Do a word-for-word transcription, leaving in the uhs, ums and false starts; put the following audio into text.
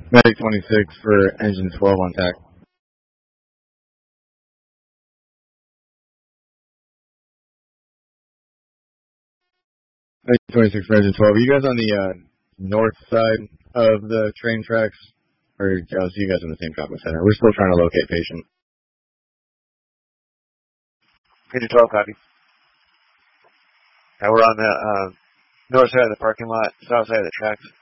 Medic twenty-six for engine twelve on tack. Medic twenty-six for engine twelve. Are you guys on the uh, north side of the train tracks? Or I'll see you guys in the same shopping center. We're still trying to locate patient. Engine twelve, copy. Now we're on the uh, north side of the parking lot, south side of the tracks.